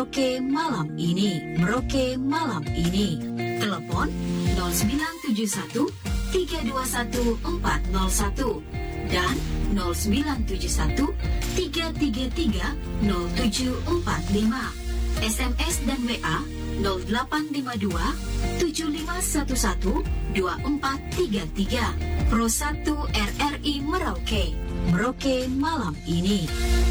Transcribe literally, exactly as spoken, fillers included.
Merauke malam ini. Merauke malam ini. Telepon nol sembilan tujuh satu tiga dua satu empat nol satu dan nol sembilan tujuh satu tiga tiga tiga nol tujuh empat lima. S M S dan W A nol delapan lima dua tujuh lima satu satu dua empat tiga tiga. Pro satu R R I Merauke. Merauke malam ini.